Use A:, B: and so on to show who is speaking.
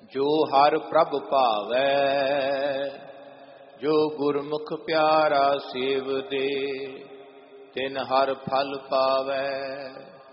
A: ਜੋ ਹਰ ਪ੍ਰਭ ਭਾਵੈ, ਜੋ ਗੁਰਮੁਖ ਪਿਆਰਾ ਸੇਵਦੇ, ਤਿਨ ਹਰ ਫਲ ਪਾਵੈ।